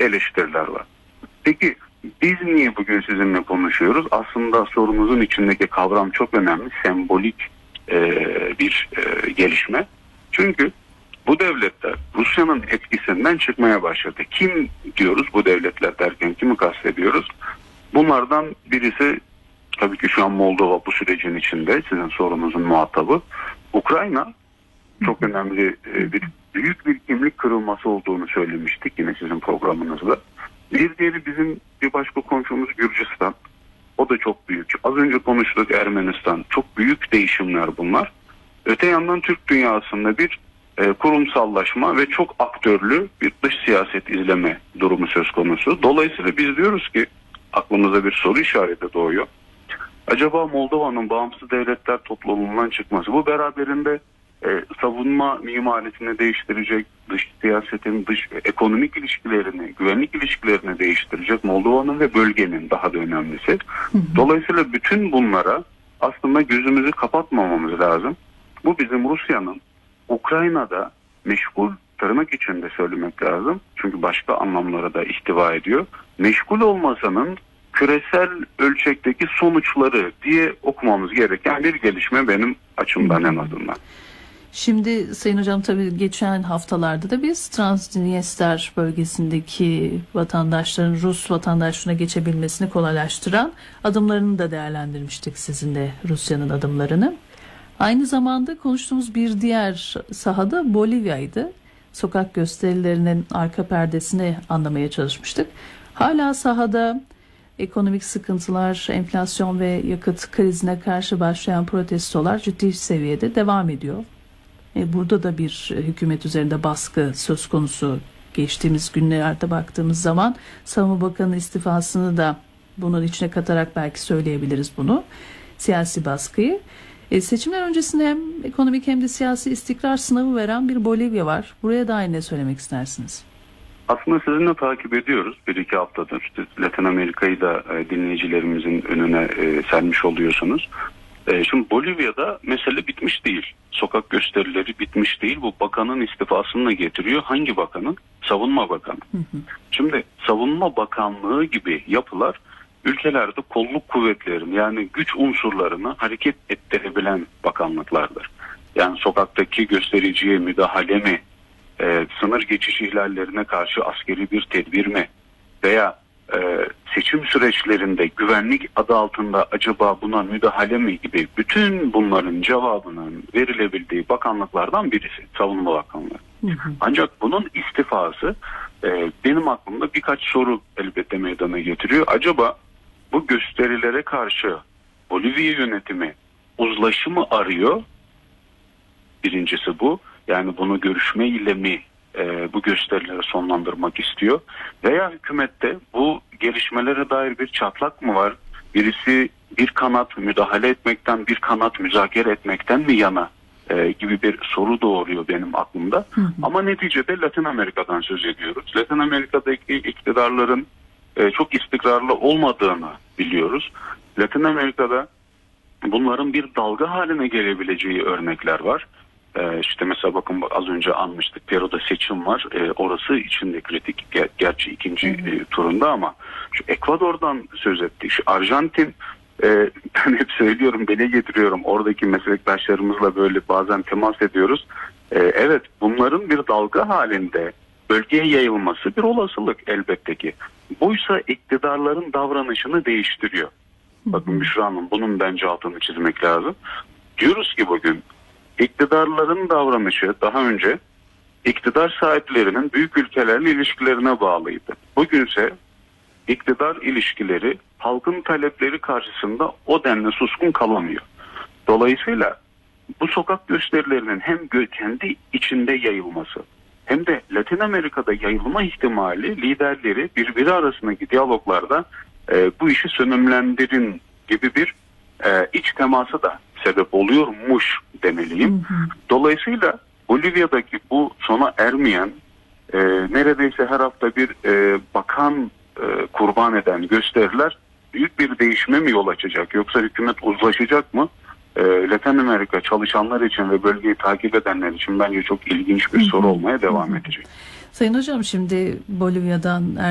eleştiriler var. Peki biz niye bugün sizinle konuşuyoruz? Aslında sorumuzun içindeki kavram çok önemli, sembolik bir gelişme. Çünkü bu devletler Rusya'nın etkisinden çıkmaya başladı. Kim diyoruz bu devletler derken kimi kastediyoruz? Bunlardan birisi tabii ki şu an Moldova bu sürecin içinde, sizin sorunuzun muhatabı. Ukrayna çok önemli büyük bir kimlik kırılması olduğunu söylemiştik yine sizin programınızda. Bir diğeri bizim bir başka komşumuz Gürcistan. O da çok büyük. Az önce konuştuk Ermenistan. Çok büyük değişimler bunlar. Öte yandan Türk dünyasında bir kurumsallaşma ve çok aktörlü bir dış siyaset izleme durumu söz konusu. Dolayısıyla biz diyoruz ki aklımıza bir soru işareti doğuyor. Acaba Moldova'nın bağımsız devletler topluluğundan çıkması bu beraberinde savunma mimarisini değiştirecek, dış siyasetin, dış ekonomik ilişkilerini, güvenlik ilişkilerini değiştirecek Moldova'nın ve bölgenin daha da önemlisi. Dolayısıyla bütün bunlara aslında gözümüzü kapatmamamız lazım. Bu bizim Rusya'nın Ukrayna'da meşgul, tırnak içinde söylemek lazım. Çünkü başka anlamlara da ihtiva ediyor. Meşgul olmasının küresel ölçekteki sonuçları diye okumamız gereken bir gelişme benim açımdan en azından. Şimdi Sayın Hocam, tabii geçen haftalarda da biz Transnistria bölgesindeki vatandaşların Rus vatandaşlığına geçebilmesini kolaylaştıran adımlarını da değerlendirmiştik sizinle, Rusya'nın adımlarını. Aynı zamanda konuştuğumuz bir diğer sahada Bolivya'ydı. Sokak gösterilerinin arka perdesini anlamaya çalışmıştık. Hala sahada ekonomik sıkıntılar, enflasyon ve yakıt krizine karşı başlayan protestolar ciddi seviyede devam ediyor. Burada da bir hükümet üzerinde baskı söz konusu. Geçtiğimiz günlerde baktığımız zaman Savunma Bakanı istifasını da bunun içine katarak belki söyleyebiliriz bunu. Siyasi baskıyı. Seçimler öncesinde hem ekonomik hem de siyasi istikrar sınavı veren bir Bolivya var. Buraya dair ne söylemek istersiniz? Aslında sizinle takip ediyoruz. Bir iki haftadır Latin Amerika'yı da dinleyicilerimizin önüne sermiş oluyorsunuz. Şimdi Bolivya'da mesele bitmiş değil. Sokak gösterileri bitmiş değil. Bu bakanın istifasını da getiriyor. Hangi bakanın? Savunma Bakanı. Şimdi Savunma Bakanlığı gibi yapılar ülkelerde kolluk kuvvetlerini, yani güç unsurlarını hareket ettirebilen bakanlıklardır. Yani sokaktaki göstericiye müdahale mi, sınır geçiş ihlallerine karşı askeri bir tedbir mi veya seçim süreçlerinde güvenlik adı altında acaba buna müdahale mi gibi bütün bunların cevabının verilebildiği bakanlıklardan birisi Savunma Bakanlığı. Ancak bunun istifası benim aklımda birkaç soru elbette meydana getiriyor. Acaba bu gösterilere karşı Bolivya yönetimi uzlaşı mı arıyor? Birincisi bu. Yani bunu görüşmeyle mi bu gösterileri sonlandırmak istiyor? Veya hükümette bu gelişmelere dair bir çatlak mı var? Birisi bir kanat müdahale etmekten, bir kanat müzakere etmekten mi yana gibi bir soru doğuruyor benim aklımda. Ama neticede Latin Amerika'dan söz ediyoruz. Latin Amerika'daki iktidarların çok istikrarlı olmadığını biliyoruz. Latin Amerika'da bunların bir dalga haline gelebileceği örnekler var. İşte mesela bakın az önce anmıştık, Peru'da seçim var. Orası için de kritik. Gerçi ikinci turunda ama şu Ekvador'dan söz ettik. Şu Arjantin, ben hep söylüyorum, dile getiriyorum. Oradaki meslektaşlarımızla böyle bazen temas ediyoruz. Evet, bunların bir dalga halinde bölgeye yayılması bir olasılık elbette ki. Buysa iktidarların davranışını değiştiriyor. Bakın Büşra Hanım, bunun bence altını çizmek lazım. Diyoruz ki bugün iktidarların davranışı daha önce iktidar sahiplerinin büyük ülkelerle ilişkilerine bağlıydı. Bugünse iktidar ilişkileri halkın talepleri karşısında o denli suskun kalamıyor. Dolayısıyla bu sokak gösterilerinin hem kendi içinde yayılması hem de Latin Amerika'da yayılma ihtimali liderleri birbiri arasındaki diyaloglarda bu işi sönümlendirin gibi bir iç teması da sebep oluyormuş demeliyim. Dolayısıyla Bolivya'daki bu sona ermeyen neredeyse her hafta bir bakan kurban eden gösteriler büyük bir değişime mi yol açacak, yoksa hükümet uzlaşacak mı? Latin Amerika çalışanlar için ve bölgeyi takip edenler için bence çok ilginç bir soru olmaya devam edecek. Sayın Hocam, şimdi Bolivya'dan